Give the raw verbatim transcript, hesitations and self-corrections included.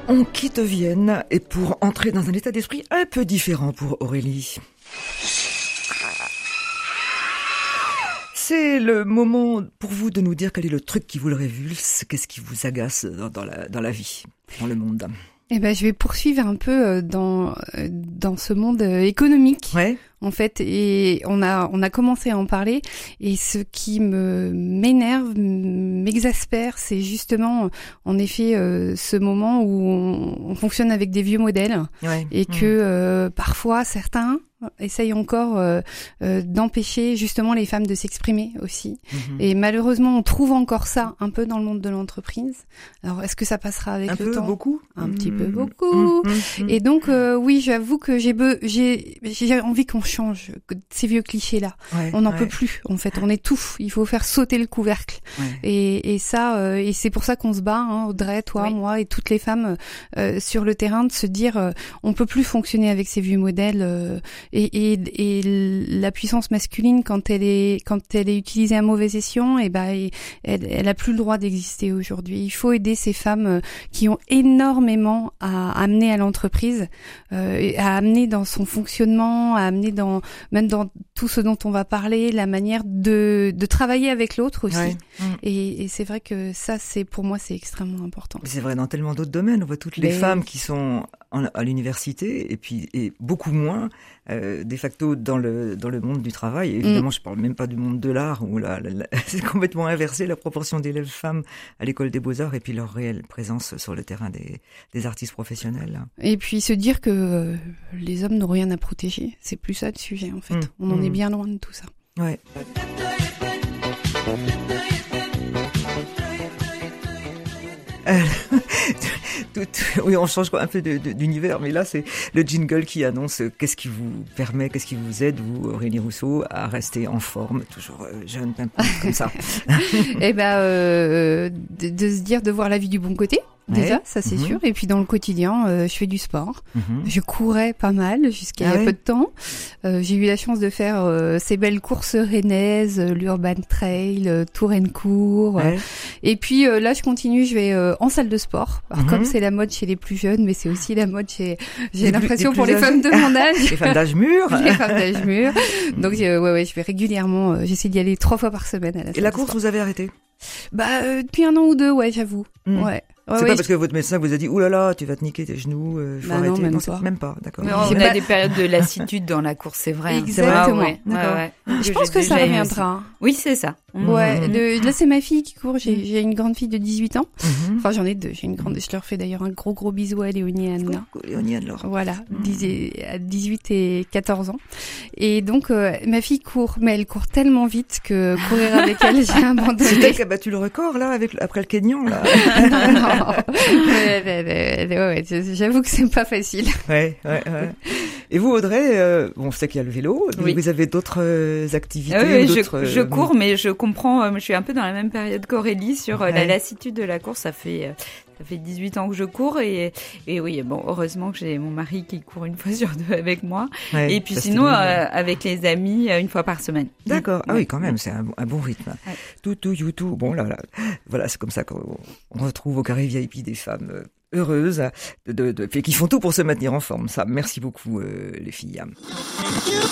On quitte Vienne et pour entrer dans un état d'esprit un peu différent pour Aurélie. C'est le moment pour vous de nous dire quel est le truc qui vous le révulse, qu'est-ce qui vous agace dans, dans, la, dans la vie, dans le monde. Eh ben, je vais poursuivre un peu dans dans ce monde économique. Ouais. En fait, et on a on a commencé à en parler, et ce qui me m'énerve, m'exaspère, c'est justement en effet euh, ce moment où on, on fonctionne avec des vieux modèles, ouais. et que euh, parfois certains essayent encore euh, euh, d'empêcher justement les femmes de s'exprimer aussi. Mmh. Et malheureusement, on trouve encore ça un peu dans le monde de l'entreprise. Alors, est-ce que ça passera avec un le peu, temps ? beaucoup Un mmh. petit peu beaucoup. Mmh. Mmh. Et donc, euh, oui, j'avoue que j'ai be- j'ai j'ai envie qu'on change ces vieux clichés-là. Ouais, on n'en ouais. peut plus, en fait. On étouffe. Il faut faire sauter le couvercle. Ouais. Et, et ça, euh, et c'est pour ça qu'on se bat, hein, Audrey, toi, oui. moi et toutes les femmes euh, sur le terrain, de se dire, euh, on peut plus fonctionner avec ces vieux modèles. Euh, et, et, et la puissance masculine, quand elle est, quand elle est utilisée à mauvais escient, et ben, elle, elle a plus le droit d'exister aujourd'hui. Il faut aider ces femmes qui ont énormément à amener à l'entreprise, euh, à amener dans son fonctionnement, à amener dans même dans tout ce dont on va parler, la manière de de travailler avec l'autre aussi. Ouais. Mmh. Et, et c'est vrai que ça, c'est pour moi, c'est extrêmement important. C'est vrai dans tellement d'autres domaines. On voit toutes les Mais... femmes qui sont en, à l'université et puis et beaucoup moins euh, de facto dans le dans le monde du travail. Et évidemment, mmh. je parle même pas du monde de l'art où là, là, là c'est complètement inversé la proportion d'élèves femmes à l'école des beaux-arts et puis leur réelle présence sur le terrain des des artistes professionnels. Et puis se dire que euh, les hommes n'ont rien à protéger, c'est plus ça le sujet en fait. Mmh. On en mmh. est bien loin de tout ça. Ouais. Euh, tout, tout, oui, on change un peu de, de, d'univers, mais là, c'est le jingle qui annonce qu'est-ce qui vous permet, qu'est-ce qui vous aide, vous, Aurélie Rousseau, à rester en forme, toujours euh, jeune, pimpante, comme ça. Eh ben, euh, de, de se dire, de voir la vie du bon côté. Déjà, ouais. ça c'est mmh. sûr. Et puis dans le quotidien, euh, je fais du sport. Mmh. Je courais pas mal jusqu'à ah il y a ouais. peu de temps. Euh, j'ai eu la chance de faire euh, ces belles courses rennaises, euh, l'Urban Trail, euh, Touraine-Court. Ouais. Et puis euh, là, je continue. Je vais euh, en salle de sport. Alors mmh. comme c'est la mode chez les plus jeunes, mais c'est aussi la mode chez. J'ai les l'impression plus, pour les âgés. Femmes de mon âge. Les femmes d'âge mûr. Les femmes d'âge mûr. Donc euh, ouais ouais, je vais régulièrement. Euh, j'essaie d'y aller trois fois par semaine à la. Et la course, vous avez arrêté? Bah euh, depuis un an ou deux, ouais, j'avoue. Mmh. Ouais. Ouais, c'est ouais, pas parce je... que votre médecin vous a dit « Ouh là là, tu vas te niquer tes genoux, euh, faut bah arrêter ». Non, même non, pas. Même pas, d'accord. Mais on a des périodes de lassitude dans la course, c'est vrai. Exactement. Ouais, ouais, ouais. Je pense que ça reviendra. Oui, c'est ça. Ouais, le, là c'est ma fille qui court, j'ai, j'ai une grande fille de dix-huit ans. Mm-hmm. Enfin j'en ai deux, j'ai une grande, je leur fais d'ailleurs un gros gros bisou à Léonie et Anna. Léonie et Anne. Voilà, mm. à dix-huit et quatorze ans. Et donc euh, ma fille court, mais elle court tellement vite que courir avec elle, j'ai abandonné. C'est elle qui a battu le record là, avec, après le Kenyan là. non, non. Ouais, ouais, ouais, ouais, j'avoue que c'est pas facile. Ouais, ouais, ouais. Et vous, Audrey, euh, bon, je sais qu'il y a le vélo, mais oui. vous avez d'autres euh, activités ah oui, ou d'autres, je, je euh... cours, mais je comprends, euh, je suis un peu dans la même période qu'Aurélie sur euh, ouais. la lassitude de la course. Ça fait, euh, ça fait dix-huit ans que je cours et, et oui, bon, heureusement que j'ai mon mari qui court une fois sur deux avec moi. Ouais, et puis sinon, euh, avec les amis, une fois par semaine. D'accord. Ouais. Ah oui, quand même, c'est un, un bon rythme. Ouais. Tout, tout, you, tout. Bon, là, là. Voilà, c'est comme ça qu'on on retrouve au carré V I P des femmes euh, heureuses, de, de, de, qui font tout pour se maintenir en forme. Ça, merci beaucoup, euh, les filles.